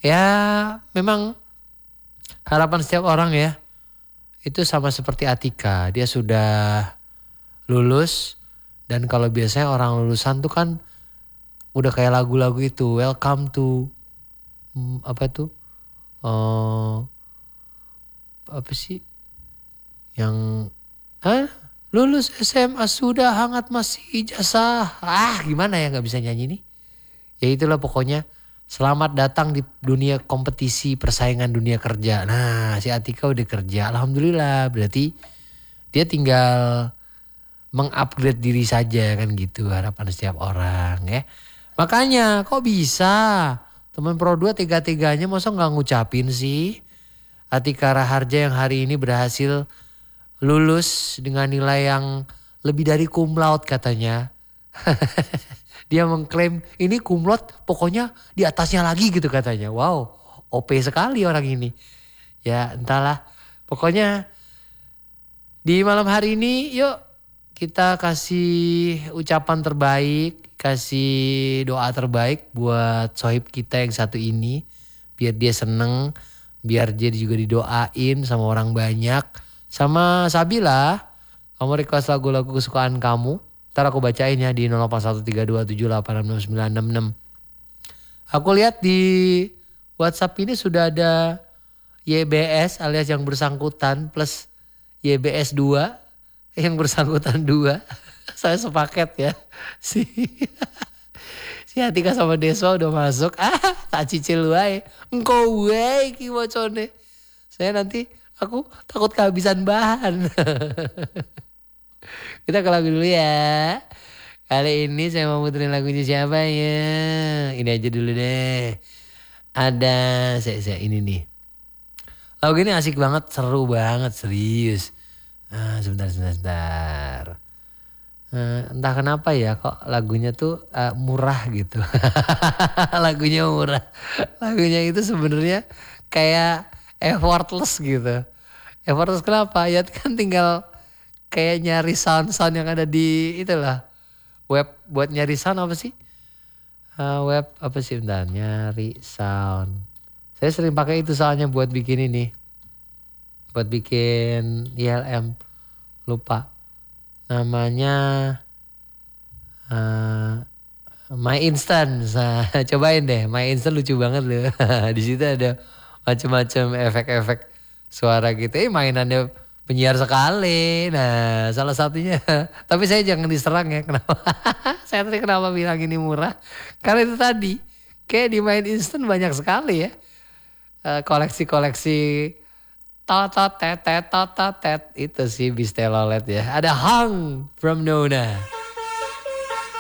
Ya memang harapan setiap orang ya. Itu sama seperti Atika. Dia sudah lulus. Dan kalau biasanya orang lulusan tuh kan udah kayak lagu-lagu itu. Welcome to apa tuh? Apa sih? Yang lulus SMA sudah hangat masih ijazah. Gimana ya, gak bisa nyanyi nih. Ya itulah pokoknya. Selamat datang di dunia kompetisi persaingan dunia kerja. Nah si Atika udah kerja. Alhamdulillah, berarti dia tinggal mengupgrade diri saja kan gitu. Harapan setiap orang ya. Makanya kok bisa teman Pro 2 tega-teganya masa gak ngucapin sih. Atika Raharja yang hari ini berhasil lulus dengan nilai yang lebih dari cum laude katanya. Dia mengklaim ini cum laude pokoknya di atasnya lagi gitu katanya. Wow, OP sekali orang ini. Ya entahlah. Pokoknya di malam hari ini yuk kita kasih ucapan terbaik. Kasih doa terbaik buat sohib kita yang satu ini. Biar dia seneng. Biar dia juga didoain sama orang banyak. Sama Sabila. Kamu request lagu-lagu kesukaan kamu. Ntar aku bacain ya di 081327866966. Aku lihat di WhatsApp ini sudah ada YBS alias yang bersangkutan plus YBS 2 yang bersangkutan 2. Saya sepaket ya. Si Atika sama Deswa udah masuk. Tak cicil wae. Engkau wae ki wacone. Saya nanti aku takut kehabisan bahan. Kita ke lagu dulu ya. Kali ini saya mau muterin lagunya siapa ya? Ini aja dulu deh. Ada saya ini nih. Lagu ini asik banget, seru banget, serius. Sebentar. Entah kenapa ya kok lagunya tuh murah gitu. Lagunya murah. Lagunya itu sebenarnya kayak effortless gitu. Effortless kenapa? Ya kan tinggal kayak nyari sound-sound yang ada di itulah web buat nyari sound apa sih? Web apa sih? Bentar, nyari sound. Saya sering pakai itu soalnya buat bikin ini. Buat bikin ILM. Lupa. Namanya My Instant. Nah, cobain deh. My Instant lucu banget loh. Di situ ada macam-macam efek-efek suara gitu. Mainannya penyiar sekali. Nah salah satunya. Tapi saya jangan diserang ya. Kenapa? Saya tadi kenapa bilang ini murah. Karena itu tadi. Kayak di main instant banyak sekali ya. Koleksi-koleksi. Totot tetet. Itu sih Bistelolet ya. Ada Hang from Nona.